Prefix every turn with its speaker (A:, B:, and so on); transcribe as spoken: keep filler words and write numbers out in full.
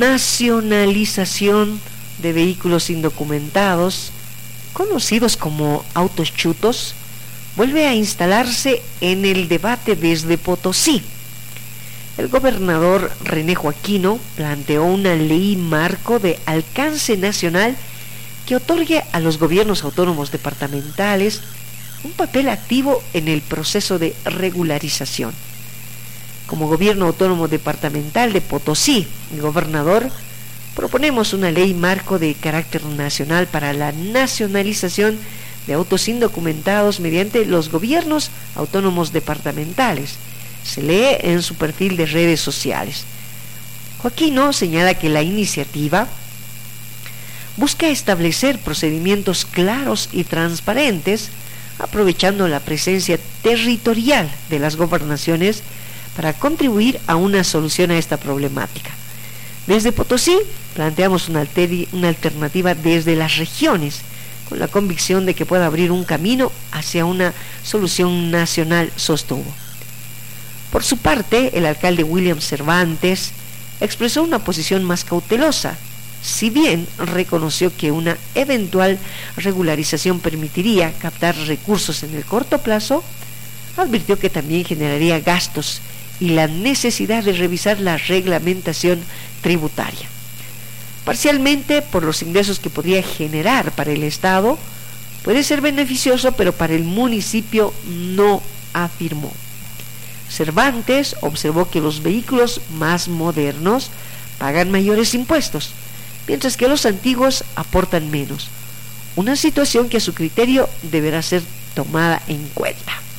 A: nacionalización de vehículos indocumentados, conocidos como autos chutos, vuelve a instalarse en el debate desde Potosí. El gobernador René Joaquino planteó una ley marco de alcance nacional que otorgue a los gobiernos autónomos departamentales un papel activo en el proceso de regularización. Como gobierno autónomo departamental de Potosí y gobernador, proponemos una ley marco de carácter nacional para la nacionalización de autos indocumentados mediante los gobiernos autónomos departamentales. Se lee en su perfil de redes sociales. Joaquino señala que la iniciativa busca establecer procedimientos claros y transparentes, aprovechando la presencia territorial de las gobernaciones para contribuir a una solución a esta problemática. Desde Potosí planteamos una, alteri- una alternativa desde las regiones, con la convicción de que pueda abrir un camino hacia una solución nacional, sostuvo. Por su parte, el alcalde William Cervantes expresó una posición más cautelosa. Si bien reconoció que una eventual regularización permitiría captar recursos en el corto plazo, advirtió que también generaría gastos y la necesidad de revisar la reglamentación tributaria. Parcialmente por los ingresos que podría generar para el Estado, puede ser beneficioso, pero para el municipio no, afirmó. Cervantes observó que los vehículos más modernos pagan mayores impuestos, mientras que los antiguos aportan menos, una situación que a su criterio deberá ser tomada en cuenta.